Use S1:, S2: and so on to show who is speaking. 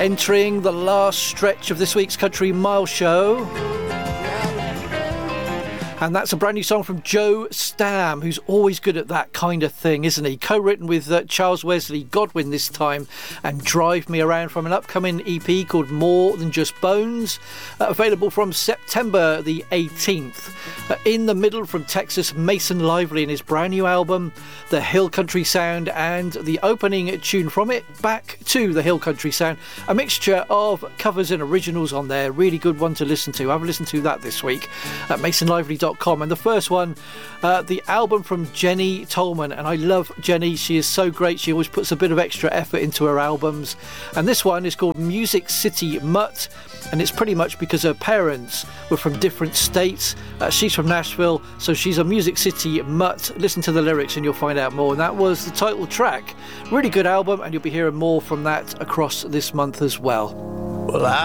S1: Entering the last stretch of this week's Country Mile Show. And that's a brand new song from Joe Stam, who's always good at that kind of thing, isn't he? Co-written with Charles Wesley Godwin this time, and Drive Me Around from an upcoming EP called More Than Just Bones, available from September the 18th. In the middle from Texas, Mason Lively and his brand new album, The Hill Country Sound, and the opening tune from it, Back to the Hill Country Sound. A mixture of covers and originals on there. Really good one to listen to. I've listened to that this week at masonlively.com. And the first one, the album from Jenny Tolman, and I love Jenny. She is so great. She always puts a bit of extra effort into her albums, and this one is called Music City Mutt, and it's pretty much because her parents were from different states. She's from Nashville, so she's a Music City Mutt. Listen to the lyrics and you'll find out more. And that was the title track. Really good album, and you'll be hearing more from that across this month as well.
S2: Well,